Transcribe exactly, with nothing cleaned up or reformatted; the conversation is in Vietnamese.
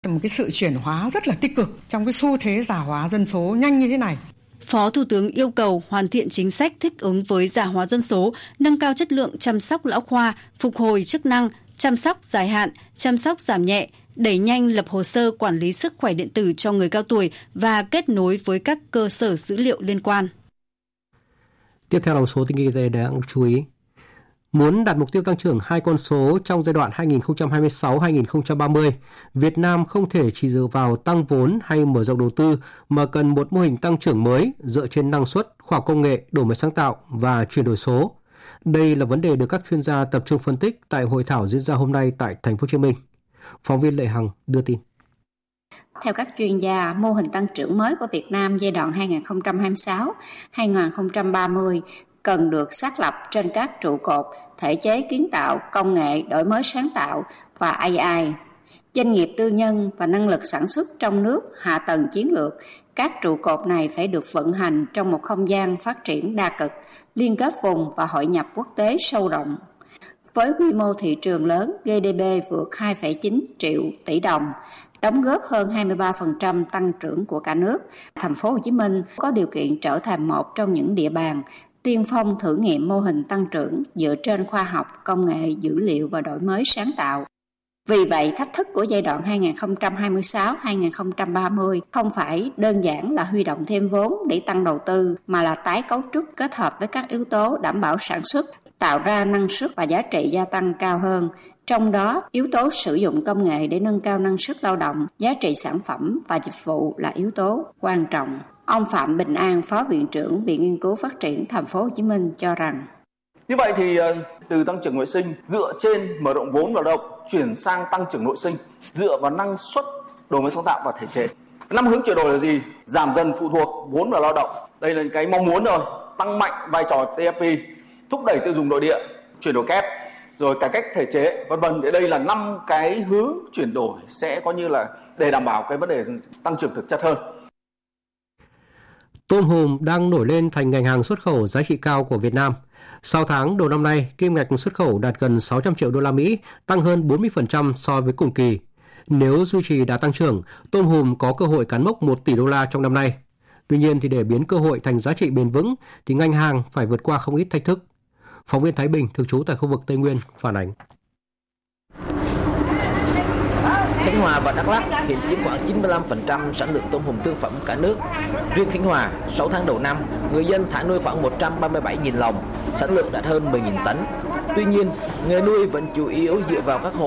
Một cái sự chuyển hóa rất là tích cực trong cái xu thế già hóa dân số nhanh như thế này. Phó Thủ tướng yêu cầu hoàn thiện chính sách thích ứng với già hóa dân số, nâng cao chất lượng chăm sóc lão khoa, phục hồi chức năng, chăm sóc dài hạn, chăm sóc giảm nhẹ, đẩy nhanh lập hồ sơ quản lý sức khỏe điện tử cho người cao tuổi và kết nối với các cơ sở dữ liệu liên quan. Tiếp theo là một số tin kinh tế đáng chú ý. Muốn đạt mục tiêu tăng trưởng hai con số trong giai đoạn hai nghìn không trăm hai mươi sáu đến hai nghìn không trăm ba mươi, Việt Nam không thể chỉ dựa vào tăng vốn hay mở rộng đầu tư mà cần một mô hình tăng trưởng mới dựa trên năng suất, khoa học công nghệ, đổi mới sáng tạo và chuyển đổi số. Đây là vấn đề được các chuyên gia tập trung phân tích tại hội thảo diễn ra hôm nay tại Thành phố Hồ Chí Minh. Phóng viên Lệ Hằng đưa tin. Theo các chuyên gia, mô hình tăng trưởng mới của Việt Nam giai đoạn hai nghìn không trăm hai mươi sáu đến hai nghìn không trăm ba mươi cần được xác lập trên các trụ cột thể chế kiến tạo, công nghệ, đổi mới sáng tạo và a i, doanh nghiệp tư nhân và năng lực sản xuất trong nước, hạ tầng chiến lược. Các trụ cột này phải được vận hành trong một không gian phát triển đa cực, liên kết vùng và hội nhập quốc tế sâu rộng. Với quy mô thị trường lớn, giê đê pê vượt hai phẩy chín triệu tỷ đồng, đóng góp hơn hai mươi ba phần trăm tăng trưởng của cả nước. Thành phố Hồ Chí Minh có điều kiện trở thành một trong những địa bàn tiên phong thử nghiệm mô hình tăng trưởng dựa trên khoa học, công nghệ, dữ liệu và đổi mới sáng tạo. Vì vậy, thách thức của giai đoạn hai nghìn không trăm hai mươi sáu đến hai nghìn không trăm ba mươi không phải đơn giản là huy động thêm vốn để tăng đầu tư, mà là tái cấu trúc kết hợp với các yếu tố đảm bảo sản xuất, tạo ra năng suất và giá trị gia tăng cao hơn. Trong đó, yếu tố sử dụng công nghệ để nâng cao năng suất lao động, giá trị sản phẩm và dịch vụ là yếu tố quan trọng. Ông Phạm Bình An, Phó Viện trưởng Viện Nghiên cứu Phát triển Thành phố Hồ Chí Minh cho rằng: Như vậy thì từ tăng trưởng nội sinh dựa trên mở rộng vốn lao động chuyển sang tăng trưởng nội sinh dựa vào năng suất, đổi mới sáng tạo và thể chế. Năm hướng chuyển đổi là gì? Giảm dần phụ thuộc vốn vào lao động. Đây là cái mong muốn rồi. Tăng mạnh vai trò tê ép pê, thúc đẩy tiêu dùng nội địa, chuyển đổi kép, rồi cải cách thể chế, vân vân. Đây là năm cái hướng chuyển đổi sẽ có như là để đảm bảo cái vấn đề tăng trưởng thực chất hơn. Tôm hùm đang nổi lên thành ngành hàng xuất khẩu giá trị cao của Việt Nam. Sau tháng đầu năm nay, kim ngạch xuất khẩu đạt gần sáu trăm triệu đô la Mỹ, tăng hơn bốn mươi phần trăm so với cùng kỳ. Nếu duy trì đà tăng trưởng, tôm hùm có cơ hội cán mốc một tỷ đô la trong năm nay. Tuy nhiên thì để biến cơ hội thành giá trị bền vững thì ngành hàng phải vượt qua không ít thách thức. Phóng viên Thái Bình thường trú tại khu vực Tây Nguyên phản ánh. Khánh Hòa và Đắk Lắk hiện chiếm khoảng chín mươi lăm phần trăm sản lượng tôm hùm thương phẩm cả nước. Riêng Khánh Hòa, sáu tháng đầu năm, người dân thả nuôi khoảng một trăm ba mươi bảy nghìn lồng, sản lượng đạt hơn mười nghìn tấn. Tuy nhiên, nghề nuôi vẫn chủ yếu dựa vào các hộ